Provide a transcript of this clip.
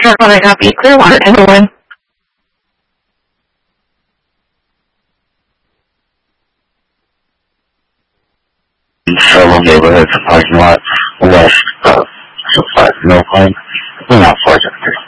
How may I help you? Clearwater, everyone. Several neighborhoods, parking lot, west of Supply Mill Pine, and not far after.